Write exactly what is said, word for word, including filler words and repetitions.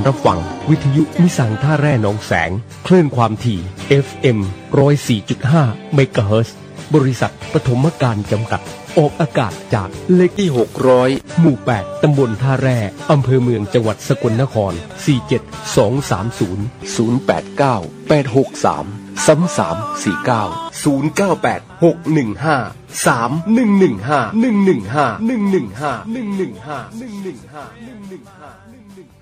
รับฟังวิทยุมิสังท่าแร่หนองแสงคลื่นความถี่ เอฟ เอ็ม หนึ่งศูนย์สี่จุดห้า เมกะเฮิรตซ์บริษัทปฐมการจำกัดออกอากาศจากเลขที่หกร้อยหมู่แปดตำบลท่าแร่อำเภอเมืองจังหวัดสกลนครสี่เจ็ดสองสามศูนย์ ศูนย์แปดเก้า แปดหกสาม สามสามสี่เก้า ศูนย์เก้าแปด หกหนึ่งห้า สามหนึ่งหนึ่งห้า หนึ่งหนึ่งห้า หนึ่งหนึ่งห้า หนึ่งหนึ่งห้า หนึ่งหนึ่งห้า หนึ่งหนึ่งห้า